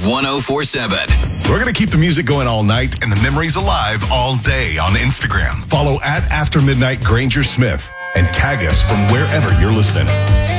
1047. We're going to keep the music going all night and the memories alive all day on Instagram. Follow at After Midnight Granger Smith and tag us from wherever you're listening.